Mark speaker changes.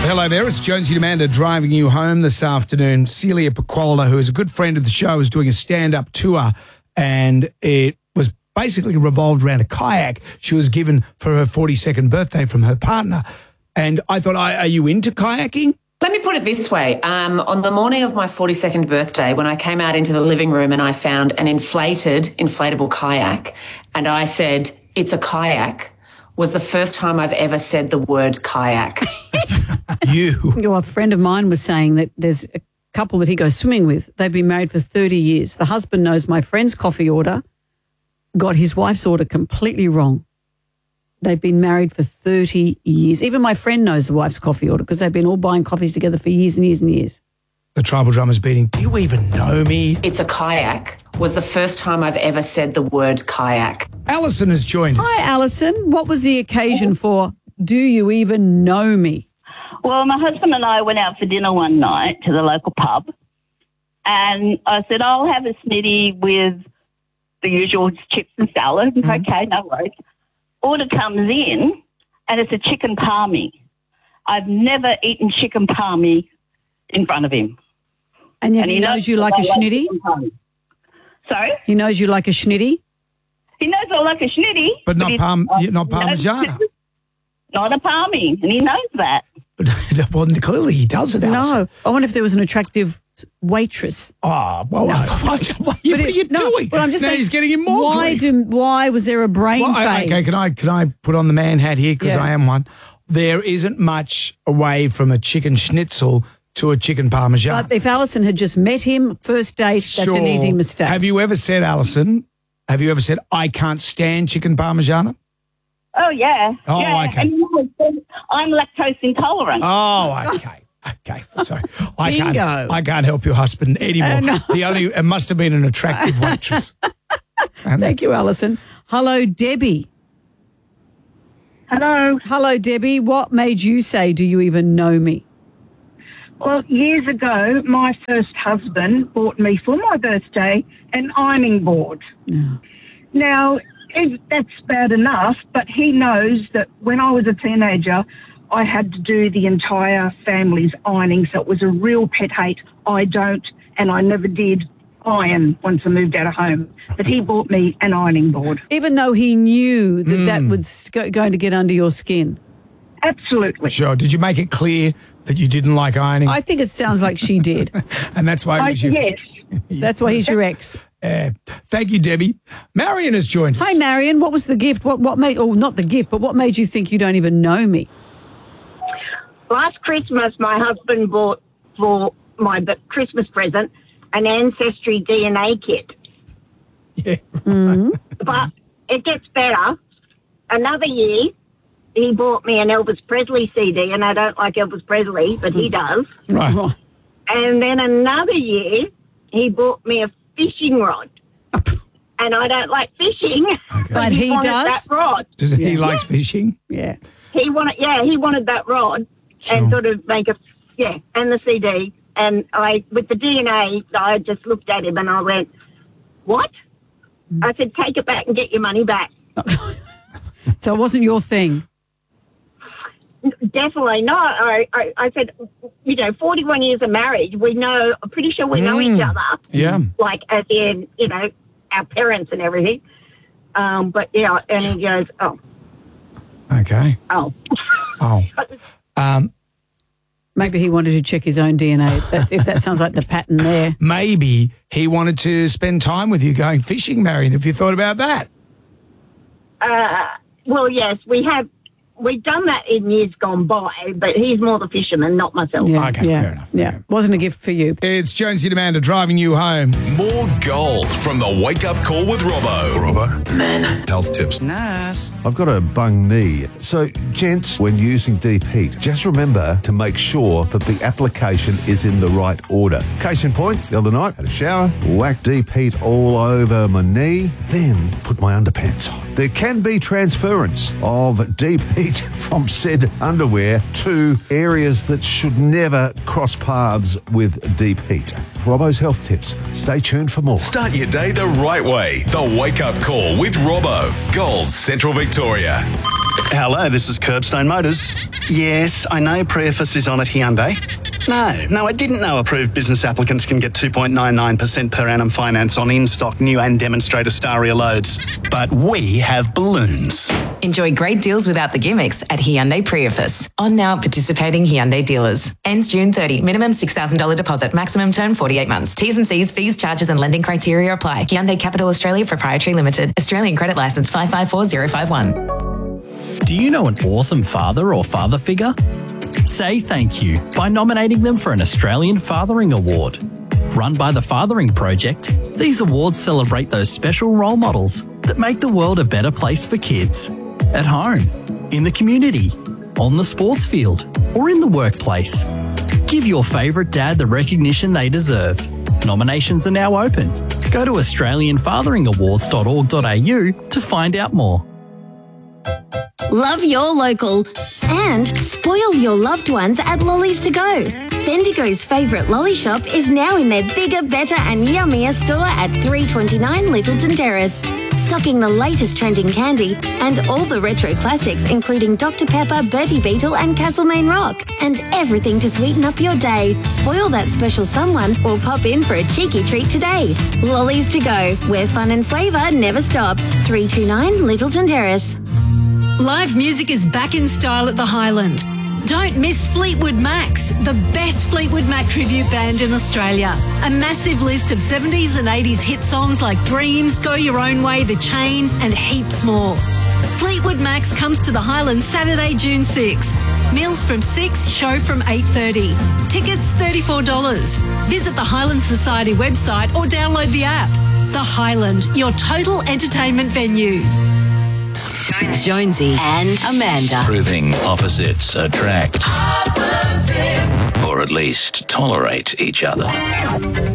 Speaker 1: Hello there, it's Jonesy and Amanda driving you home this afternoon. Celia Piccola, who is a good friend of the show, is doing a stand-up tour, and it was basically revolved around a kayak she was given for her 42nd birthday from her partner. And I thought, are you into kayaking?
Speaker 2: Let me put it this way. On the morning of my 42nd birthday, when I came out into the living room and I found an inflatable kayak, and I said, "It's a kayak," was the first time I've ever said the word kayak.
Speaker 3: A friend of mine was saying that there's a couple that he goes swimming with. They've been married for 30 years. The husband knows my friend's coffee order, got his wife's order completely wrong. They've been married for 30 years. Even my friend knows the wife's coffee order because they've been all buying coffees together for years and years and years.
Speaker 1: The tribal drummer's beating. Do you even know me?
Speaker 2: It's a kayak was the first time I've ever said the word kayak.
Speaker 1: Alison has joined us.
Speaker 3: Hi, Alison. What was the occasion for Do You Even Know Me?
Speaker 4: Well, my husband and I went out for dinner one night to the local pub, and I said, I'll have a snitty with the usual chips and salad. Mm-hmm. Okay, no worries. Order comes in, and it's a chicken palmy. I've never eaten chicken palmy in front of him.
Speaker 3: And yet he knows you like a schnitty?
Speaker 4: Sorry?
Speaker 3: He knows you like a schnitty?
Speaker 4: He knows I like a schnitty.
Speaker 1: But not Parmigiana.
Speaker 4: Not a palmy, and he knows that.
Speaker 1: Well, clearly he doesn't, Alison.
Speaker 3: No. I wonder if there was an attractive waitress.
Speaker 1: Oh, well, what are you doing?
Speaker 3: Well, I'm just saying,
Speaker 1: he's getting in more grief.
Speaker 3: Why was there a brain fade?
Speaker 1: Okay, can I put on the man hat here because I am one? There isn't much away from a chicken schnitzel to a chicken parmesan.
Speaker 3: But if Alison had just met him, first date, that's an easy mistake.
Speaker 1: Have you ever said, Alison, I can't stand chicken parmigiana?
Speaker 4: Oh, yeah.
Speaker 1: Oh,
Speaker 4: yeah.
Speaker 1: okay.
Speaker 4: And I'm lactose intolerant.
Speaker 1: Oh, okay. Okay, sorry.
Speaker 3: Bingo.
Speaker 1: I can't help your husband anymore.
Speaker 3: No.
Speaker 1: It must have been an attractive waitress.
Speaker 3: Thank you, Alison. Hello, Debbie.
Speaker 5: Hello.
Speaker 3: Hello, Debbie. What made you say, "Do you even know me"?
Speaker 5: Well, years ago, my first husband bought me for my birthday an ironing board.
Speaker 3: No.
Speaker 5: Now, that's bad enough, but he knows that when I was a teenager, I had to do the entire family's ironing, so it was a real pet hate. I never did iron once I moved out of home. But he bought me an ironing board.
Speaker 3: Even though he knew that was going to get under your skin?
Speaker 5: Absolutely.
Speaker 1: Sure. Did you make it clear that you didn't like ironing?
Speaker 3: I think it sounds like she did.
Speaker 1: And that's why
Speaker 5: Yes.
Speaker 3: That's why he's your ex.
Speaker 1: Thank you, Debbie. Marion has joined us.
Speaker 3: Hi, Marion. What was the gift? What made, not the gift, but what made you think you don't even know me?
Speaker 6: Last Christmas, my husband bought for my Christmas present an Ancestry DNA kit.
Speaker 1: Yeah.
Speaker 3: Mm-hmm.
Speaker 6: But it gets better. Another year, he bought me an Elvis Presley CD, and I don't like Elvis Presley, but he does.
Speaker 1: Right.
Speaker 6: And then another year, he bought me a fishing rod. And I don't like fishing.
Speaker 1: Okay.
Speaker 3: But he
Speaker 6: wanted
Speaker 3: does?
Speaker 6: that rod.
Speaker 1: He likes fishing?
Speaker 3: Yeah.
Speaker 6: He wanted that rod and sort of make and the CD. And with the DNA, I just looked at him and I went, "What?" I said, "Take it back and get your money back."
Speaker 3: So it wasn't your thing?
Speaker 6: Definitely not. I said, 41 years of marriage, I'm pretty sure we know each other.
Speaker 1: Yeah.
Speaker 6: Like, as in, our parents and everything. But, yeah, and he goes, "Oh."
Speaker 1: Okay.
Speaker 6: Oh.
Speaker 1: Oh.
Speaker 3: Maybe he wanted to check his own DNA, if that sounds like the pattern there.
Speaker 1: Maybe he wanted to spend time with you going fishing, Marion. Have you thought about that?
Speaker 6: Well, yes, we've done that in years gone by, but he's more the fisherman, not myself.
Speaker 3: Yeah,
Speaker 1: Okay, fair enough.
Speaker 3: Yeah, wasn't a gift for you.
Speaker 1: It's Jonesy and Amanda driving you home.
Speaker 7: More gold from the Wake Up Call with Robbo.
Speaker 8: Men. Health tips.
Speaker 9: Nice. I've got a bung knee. So, gents, when using deep heat, just remember to make sure that the application is in the right order. Case in point, the other night, had a shower, whacked deep heat all over my knee, then put my underpants on. There can be transference of deep heat from said underwear to areas that should never cross paths with deep heat. Robbo's health tips. Stay tuned for more.
Speaker 7: Start your day the right way. The Wake Up Call with Robbo. Gold Central Victoria.
Speaker 8: Hello, this is Curbstone Motors. Yes, I know Prius is on at Hyundai. No, I didn't know approved business applicants can get 2.99% per annum finance on in-stock new and demonstrator Staria loads. But we have balloons.
Speaker 10: Enjoy great deals without the gimmicks at Hyundai Prius. On now at participating Hyundai dealers. Ends June 30. Minimum $6,000 deposit. Maximum term 48 months. T's and C's, fees, charges and lending criteria apply. Hyundai Capital Australia Proprietary Limited. Australian Credit Licence 554051.
Speaker 11: Do you know an awesome father or father figure? Say thank you by nominating them for an Australian Fathering Award. Run by the Fathering Project, these awards celebrate those special role models that make the world a better place for kids. At home, in the community, on the sports field, or in the workplace. Give your favourite dad the recognition they deserve. Nominations are now open. Go to australianfatheringawards.org.au to find out more.
Speaker 12: Love your local and spoil your loved ones at Lollies to Go. Bendigo's favourite lolly shop is now in their bigger, better and yummier store at 329 Littleton Terrace. Stocking the latest trending candy and all the retro classics including Dr Pepper, Bertie Beetle and Castlemaine Rock. And everything to sweeten up your day. Spoil that special someone or pop in for a cheeky treat today. Lollies to Go, where fun and flavour never stop. 329 Littleton Terrace.
Speaker 13: Live music is back in style at the Highland. Don't miss Fleetwood Macs, the best Fleetwood Mac tribute band in Australia. A massive list of 70s and 80s hit songs like Dreams, Go Your Own Way, The Chain, and heaps more. Fleetwood Macs comes to the Highland Saturday, June 6. Meals from 6, show from 8:30. Tickets $34. Visit the Highland Society website or download the app. The Highland, your total entertainment venue.
Speaker 14: Jonesy and Amanda.
Speaker 15: Proving opposites attract. Or at least tolerate each other.